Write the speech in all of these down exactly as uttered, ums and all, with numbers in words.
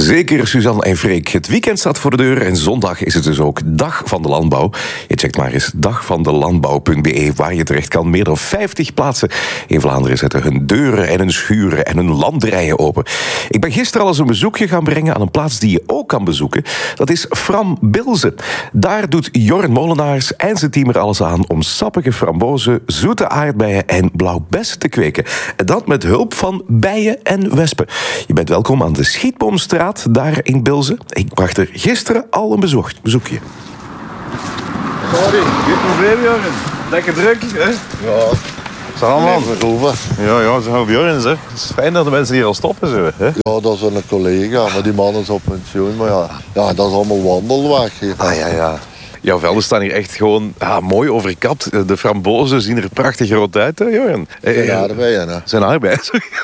Zeker, Suzanne en Freek. Het weekend staat voor de deur en zondag is het dus ook Dag van de Landbouw. Je checkt maar eens dag van de landbouw punt b e waar je terecht kan. Meer dan vijftig plaatsen in Vlaanderen zetten hun deuren en hun schuren en hun landerijen open. Ik ben gisteren al eens een bezoekje gaan brengen aan een plaats die je ook kan bezoeken. Dat is Frambilze. Daar doet Jorn Molenaars en zijn team er alles aan om sappige frambozen, zoete aardbeien en blauwbessen te kweken. En dat met hulp van bijen en wespen. Je bent welkom aan de Schietboomstraat, daar in Bilze. Ik bracht er gisteren al een bezoek, bezoekje. Sorry, geen probleem, Jorn. Lekker druk, hè? Ja. Zeg man. Ja, ja, zo gaan we Jorn, hè. Het is fijn dat de mensen hier al stoppen, zo, hè? Ja, dat is een collega, maar die man is op pensioen. Maar ja, ja dat is allemaal wandelweg hier. Ah, ja, ja. Jouw velden staan hier echt gewoon ah, mooi overkapt. De frambozen zien er prachtig rood uit, hè, Jorn? Zijn aardbeien, hè? Zijn aardbeien,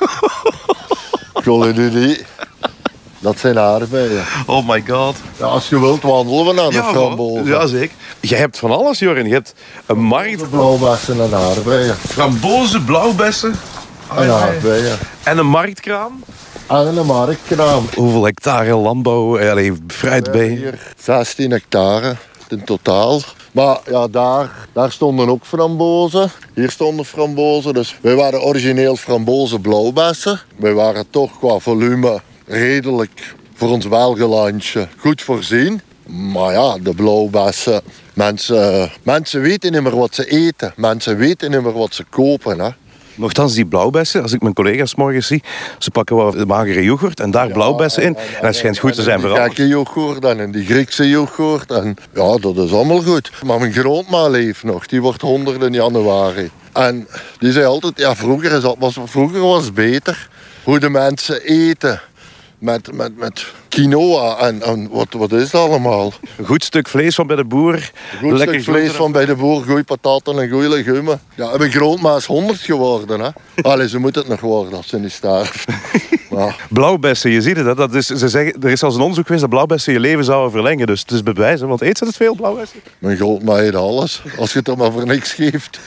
Zullen jullie? Dat zijn aardbeien. Oh my god. Ja, als je wilt wandelen we naar de ja, frambozen. Ja, zeker. Je hebt van alles, Jorn. Je hebt een markt... Blauwbessen en aardbeien. Frambozen, blauwbessen. En aardbeien. En een marktkraam. En een marktkraam. Hoeveel hectare landbouw, eh, fruit ben je? Hier zestien hectare in totaal. Maar ja, daar, daar stonden ook frambozen. Hier stonden frambozen. Dus wij waren origineel frambozen blauwbessen. Wij waren toch qua volume redelijk voor ons welgelandje goed voorzien. Maar ja, de blauwbessen. Mensen, mensen weten niet meer wat ze eten. Mensen weten niet meer wat ze kopen. Hè. Nochtans, die blauwbessen, als ik mijn collega's morgen zie, ze pakken wel de magere yoghurt en daar ja, blauwbessen in. En, en, en dat schijnt goed te zijn voor alles. Die gekke yoghurt en die Griekse yoghurt. En, ja, dat is allemaal goed. Maar mijn grootma leeft nog. Die wordt honderd in januari. En die zei altijd, ja, vroeger, is dat, was, vroeger was het beter. Hoe de mensen eten. Met, met, met quinoa en, en wat, wat is dat allemaal? Een goed stuk vlees van bij de boer. Een goed lekker stuk vlees van bij de boer, goeie pataten en goeie legumen. Ja, mijn grootma is honderd geworden. Hè? Allee, ze moet het nog worden als ze niet sterft. Ja. Blauwbessen, je ziet het. Hè? Dat is, ze zeggen, er is zelfs een onderzoek geweest dat blauwbessen je leven zouden verlengen. Dus het is bewijzen, want eet ze het veel, blauwbessen? Mijn grootma eet alles, als je het er maar voor niks geeft.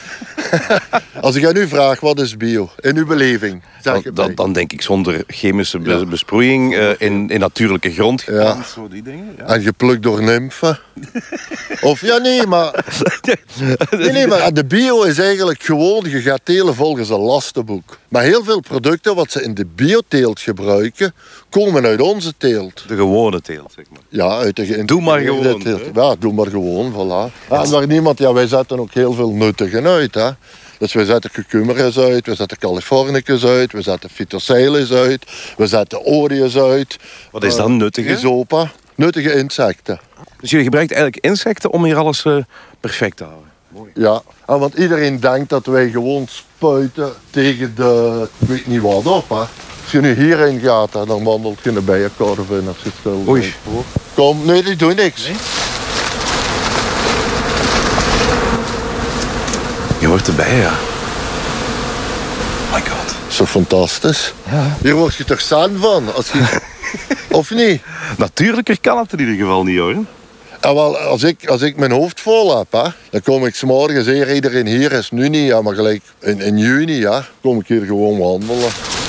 Als ik aan u vraag, wat is bio? In uw beleving? Dan, dan, dan denk ik zonder chemische ja. besproeiing, uh, in, in natuurlijke grond. Ja. Zo die dingen, ja. En geplukt door nymfen. Of ja, nee, maar... Nee, nee, maar de bio is eigenlijk gewoon, je gaat telen volgens een lastenboek. Maar heel veel producten wat ze in de bioteelt gebruiken, komen uit onze teelt. De gewone teelt, zeg maar. Ja, uit de Doe maar gewoon. Teelt. Ja, doe maar gewoon, voilà. Ja, en waar niemand, ja, wij zetten ook heel veel nuttigen uit, hè. Dus we zetten cucumbers uit, we zetten californicus uit, we zetten phytocelis uit, we zetten orius uit. Wat is dan uh, nuttige? Isopa, nuttige insecten. Dus jullie gebruiken eigenlijk insecten om hier alles uh, perfect te houden? Mooi. Ja, en want iedereen denkt dat wij gewoon spuiten tegen de, ik weet niet wat op, hè. Als je nu hierin gaat, hè, dan wandelt je een bijenkorf in als je stil Oei. bent. Kom, nee, die doen niks. Nee? Je hoort erbij, ja. Oh my god. Zo fantastisch. Ja. Hier word je toch staan van? Als je... Of niet? Natuurlijker kan het in ieder geval niet, hoor. Ja, wel, als, ik, als ik mijn hoofd vol heb, hè, dan kom ik 's morgens hier. Iedereen hier is nu niet, ja, maar gelijk in, in juni, ja, kom ik hier gewoon wandelen.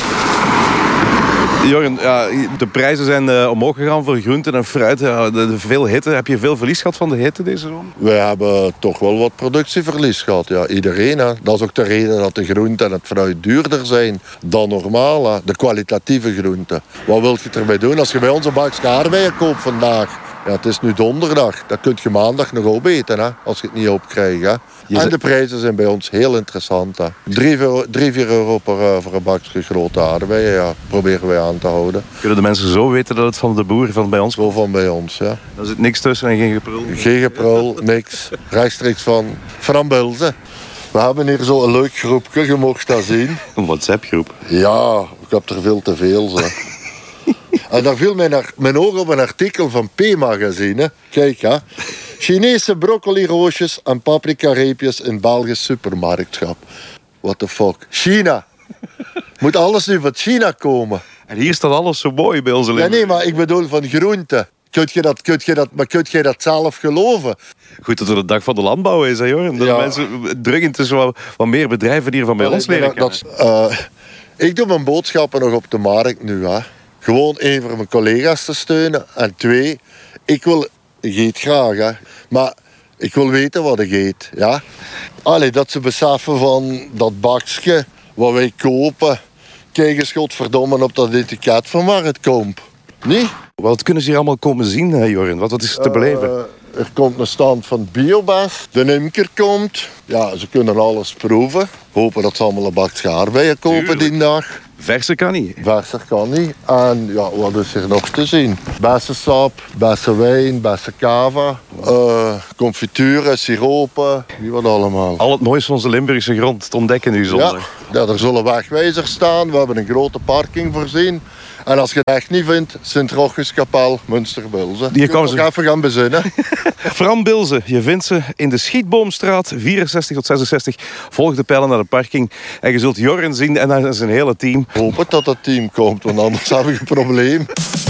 Jorn, ja, de prijzen zijn uh, omhoog gegaan voor groenten en fruit. Ja, de, de veel hitte. Heb je veel verlies gehad van de hitte deze zomer? We hebben toch wel wat productieverlies gehad. Ja, iedereen. Hè. Dat is ook de reden dat de groenten en het fruit duurder zijn dan normaal. Hè. De kwalitatieve groenten. Wat wil je erbij doen als je bij onze bakje aardbeien koopt vandaag? Ja, het is nu donderdag. Dat kun je maandag nog opeten, hè, als je het niet opkrijgt. Hè. En de prijzen zijn bij ons heel interessant. Hè. Drie, drie, vier euro per, uh, voor een bakje grote aardbeien. Ja, proberen wij aan te houden. Kunnen de mensen zo weten dat het van de boer van bij ons komt? Zo van bij ons, ja. Er zit niks tussen en geen geprul? Geen geprul, niks. Rechtstreeks van Frambilze. We hebben hier zo'n leuk groepje, je mocht dat zien. Een WhatsApp-groep? Ja, ik heb er veel te veel, zo. En daar viel mijn, mijn oog op een artikel van P-magazine. Kijk, hè. Chinese broccoli-roosjes en paprika-reepjes in Belgisch supermarktschap. What the fuck? China. Moet alles nu van China komen. En hier staat alles zo mooi bij onze leven. Ja, nee, maar ik bedoel van groenten. Kun je dat, kun je dat, maar kun je dat zelf geloven? Goed dat er de dag van de landbouw is, hè, Jorn. Dat ja. mensen drukkend is wat, wat meer bedrijven hier van bij ons leren dat, dat, uh, Ik doe mijn boodschappen nog op de markt nu, hè. Gewoon één voor mijn collega's te steunen. En twee, ik wil, ik eet graag, hè. Maar ik wil weten wat ik eet, ja. Allee, dat ze beseffen van dat bakje wat wij kopen. Kijk eens godverdomme op dat etiket van waar het komt. Nee? Wat kunnen ze hier allemaal komen zien, hè, Joren? Wat, wat is er te beleven? Uh, er komt een stand van biobest. De imker komt. Ja, ze kunnen alles proeven. Hopen dat ze allemaal een bak schaarbijen kopen Tuurlijk. die dag. Verse kan niet. Verser kan niet. En ja, wat is er nog te zien? Bessensap, bessenwijn, bessenkava, uh, confituren, siropen, wie wat allemaal. Al het mooiste van onze Limburgse grond te ontdekken nu Ja, zondag. ja, er zullen wegwijzers staan. We hebben een grote parking voorzien. En als je het echt niet vindt, Sint-Rochus-kapel, Münsterbilze. Die komen ze ze- even gaan bezinnen. Fran Bilze, je vindt ze in de Schietboomstraat, vierenzestig tot zesenzestig. Volg de pijlen naar de parking en je zult Joren zien en zijn hele team. Hoop het dat het team komt, want anders heb ik een probleem.